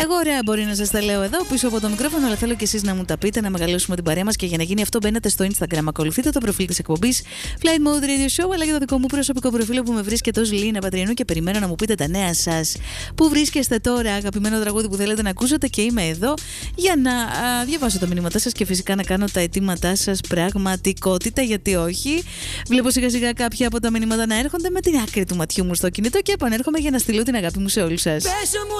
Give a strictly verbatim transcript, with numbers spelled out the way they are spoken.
Εγώ ωραία μπορεί να σας τα λέω εδώ πίσω από το μικρόφωνο, αλλά θέλω και εσείς να μου τα πείτε, να μεγαλώσουμε την παρέα μας. Και για να γίνει αυτό, μπαίνετε στο Instagram, ακολουθείτε το προφίλ της εκπομπής Flight Mode Radio Show, αλλά και το δικό μου προσωπικό προφίλ που με βρίσκεται ως Λίνα Πατριανού. Και περιμένω να μου πείτε τα νέα σας. Πού βρίσκεστε τώρα, αγαπημένο τραγούδι που θέλετε να ακούσετε, και είμαι εδώ για να α, διαβάσω τα μηνύματά σας και φυσικά να κάνω τα αιτήματά σας πραγματικότητα. Γιατί όχι. Βλέπω σιγά σιγά κάποια από τα μηνύματα να έρχονται με την άκρη του ματιού μου στο κινητό και επανέρχομαι για να στείλω την αγάπη μου σε όλους σας.